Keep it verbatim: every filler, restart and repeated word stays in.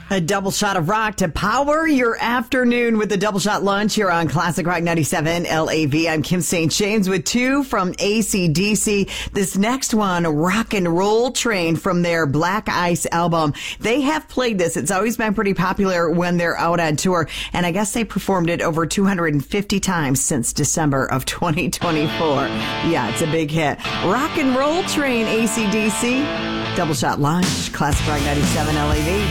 A double shot of rock to power your afternoon with the double shot lunch here on Classic Rock ninety-seven L A V. I'm Kim Saint James with two from A C D C. This next one, Rock and Roll Train from their Black Ice album. They have played this. It's always been pretty popular when they're out on tour. And I guess they performed it over two hundred fifty times since December of twenty twenty-four. Yeah, it's a big hit. Rock and Roll Train, A C D C. Double shot lunch, Classic Rock ninety-seven L A V.